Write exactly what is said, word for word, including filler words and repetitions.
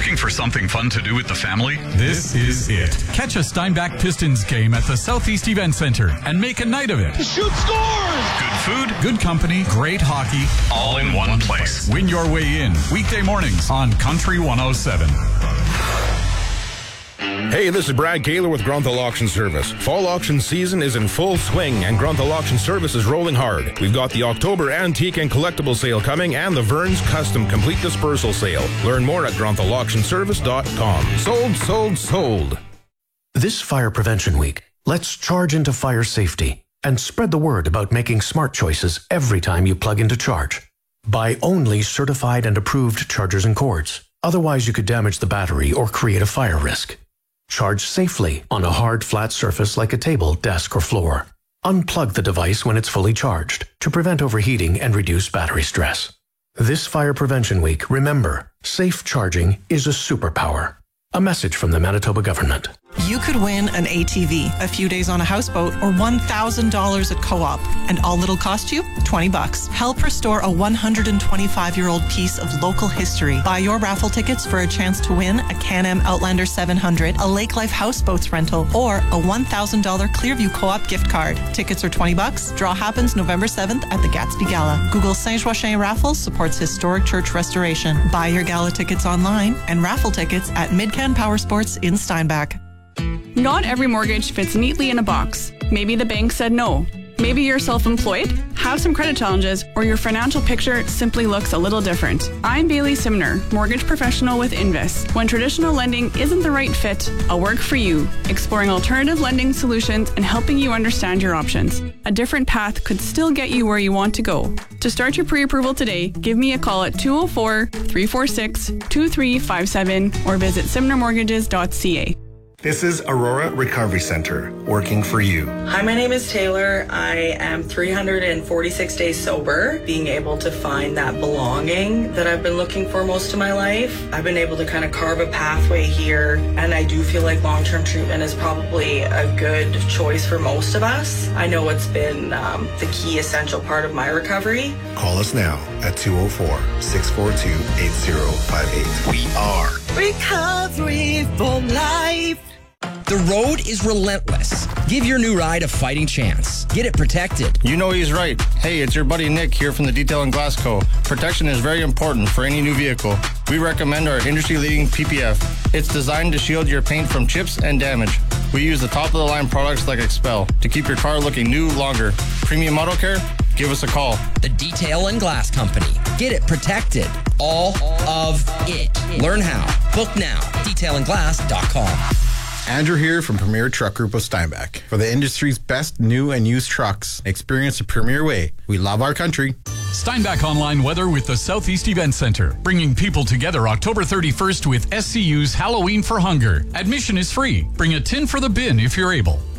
Looking for something fun to do with the family? This is it. Catch a Steinbach Pistons game at the Southeast Event Center and make a night of it. Shoot scores! Good food, good company, great hockey, all in one place. Win your way in weekday mornings on Country one oh seven. Hey, this is Brad Gaylor with Grunthal Auction Service. Fall auction season is in full swing and Grunthal Auction Service is rolling hard. We've got the October Antique and Collectible Sale coming and the Vern's Custom Complete Dispersal Sale. Learn more at grunthal auction service dot com. Sold, sold, sold. This Fire Prevention Week, let's charge into fire safety and spread the word about making smart choices every time you plug into charge. Buy only certified and approved chargers and cords. Otherwise, you could damage the battery or create a fire risk. Charge safely on a hard, flat surface like a table, desk, or floor. Unplug the device when it's fully charged to prevent overheating and reduce battery stress. This Fire Prevention Week, remember, safe charging is a superpower. A message from the Manitoba government. You could win an A T V, a few days on a houseboat, or one thousand dollars at Co-op. And all it'll cost you? twenty bucks. Help restore a one hundred twenty-five-year-old piece of local history. Buy your raffle tickets for a chance to win a Can-Am Outlander seven hundred, a Lake Life Houseboats rental, or a one thousand dollars Clearview Co-op gift card. Tickets are twenty bucks. Draw happens November seventh at the Gatsby Gala. Google Saint-Joachim Raffles supports historic church restoration. Buy your gala tickets online and raffle tickets at Midcan Power Sports in Steinbach. Not every mortgage fits neatly in a box. Maybe the bank said no. Maybe you're self-employed, have some credit challenges, or your financial picture simply looks a little different. I'm Bailey Simner, mortgage professional with Invis. When traditional lending isn't the right fit, I'll work for you, exploring alternative lending solutions and helping you understand your options. A different path could still get you where you want to go. To start your pre-approval today, give me a call at two oh four, three four six, two three five seven or visit simner mortgages dot c a. This is Aurora Recovery Center, working for you. Hi, my name is Taylor. I am three hundred forty-six days sober, being able to find that belonging that I've been looking for most of my life. I've been able to kind of carve a pathway here, and I do feel like long-term treatment is probably a good choice for most of us. I know it's been um, the key essential part of my recovery. Call us now at two oh four, six four two, eight oh five eight. We are Recovery for Life. The road is relentless. Give your new ride a fighting chance. Get it protected. You know he's right. Hey, it's your buddy Nick here from the Detail and Glass Co. Protection is very important for any new vehicle. We recommend our industry-leading P P F. It's designed to shield your paint from chips and damage. We use the top-of-the-line products like Expel to keep your car looking new longer. Premium Auto Care? Give us a call. The Detail and Glass Company. Get it protected. All of it. Learn how. Book now. detail and glass dot com. Andrew here from Premier Truck Group of Steinbach. For the industry's best new and used trucks, experience the Premier way. We love our country. Steinbach Online Weather with the Southeast Event Center, bringing people together October thirty-first with S C U's Halloween for Hunger. Admission is free. Bring a tin for the bin if you're able.